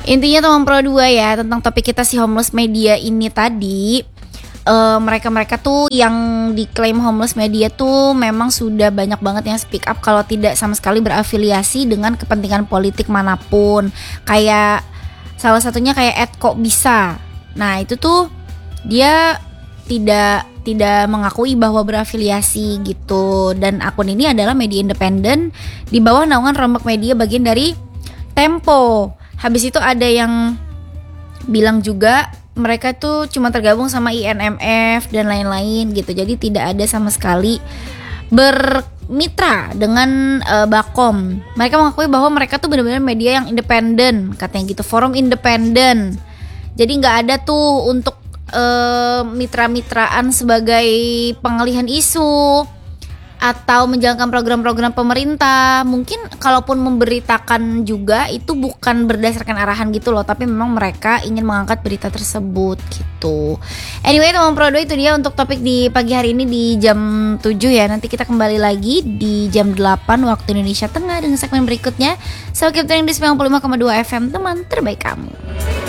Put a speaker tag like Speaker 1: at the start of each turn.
Speaker 1: Intinya teman Pro 2 ya, tentang topik kita si homeless media ini tadi. Mereka-mereka tuh yang diklaim homeless media tuh memang sudah banyak banget yang speak up kalau tidak sama sekali berafiliasi dengan kepentingan politik manapun. Kayak salah satunya kayak Ed Kok Bisa. Nah itu tuh dia tidak mengakui bahwa berafiliasi gitu. Dan akun ini adalah media independen di bawah naungan Rombak Media, bagian dari Tempo. Habis itu ada yang bilang juga mereka tuh cuma tergabung sama INMF dan lain-lain gitu. Jadi tidak ada sama sekali bermitra dengan Bakom. Mereka mengakui bahwa mereka tuh benar-benar media yang independen, katanya gitu, forum independen. Jadi nggak ada tuh untuk mitra-mitraan sebagai pengalihan isu atau menjalankan program-program pemerintah. Mungkin kalaupun memberitakan juga itu bukan berdasarkan arahan gitu loh, tapi memang mereka ingin mengangkat berita tersebut gitu. Anyway, teman Pro 2 itu dia untuk topik di pagi hari ini di jam 7 ya. Nanti kita kembali lagi di jam 8 waktu Indonesia Tengah dengan segmen berikutnya. So, keep tuning di 95,2 FM, teman terbaik kamu.